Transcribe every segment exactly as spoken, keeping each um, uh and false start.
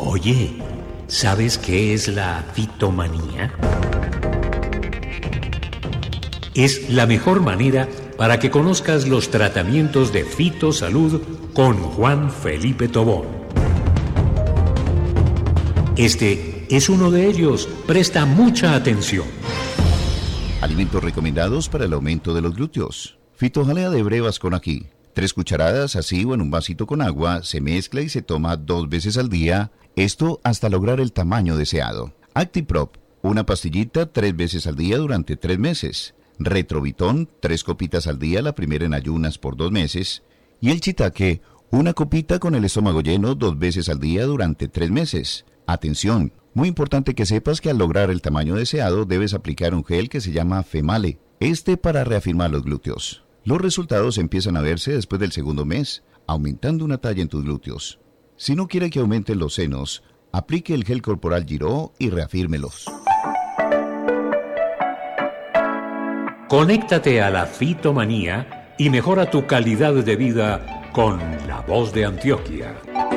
Oye, ¿sabes qué es la fitomanía? Es la mejor manera para que conozcas los tratamientos de fitosalud con Juan Felipe Tobón. Este es uno de ellos. Presta mucha atención. Alimentos recomendados para el aumento de los glúteos. Fitojalea de brevas con ají. Tres cucharadas así o en un vasito con agua, se mezcla y se toma dos veces al día, esto hasta lograr el tamaño deseado. Actiprop, una pastillita tres veces al día durante tres meses. Retrovitón, tres copitas al día, la primera en ayunas por dos meses. Y el Shiitake, una copita con el estómago lleno dos veces al día durante tres meses. Atención, muy importante que sepas que al lograr el tamaño deseado debes aplicar un gel que se llama Female, este para reafirmar los glúteos. Los resultados empiezan a verse después del segundo mes, aumentando una talla en tus glúteos. Si no quiere que aumenten los senos, aplique el gel corporal Giro y reafírmelos. Conéctate a la fitomanía y mejora tu calidad de vida con La Voz de Antioquia.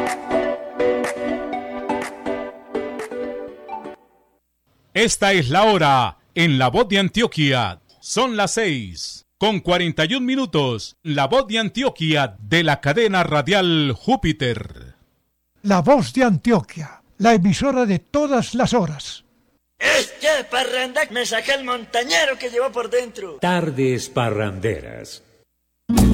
Esta es la hora en La Voz de Antioquia. Son las seis. Con cuarenta y un minutos, La Voz de Antioquia de la cadena radial Júpiter. La Voz de Antioquia, la emisora de todas las horas. Este parranda me saca el montañero que llevo por dentro. Tardes parranderas.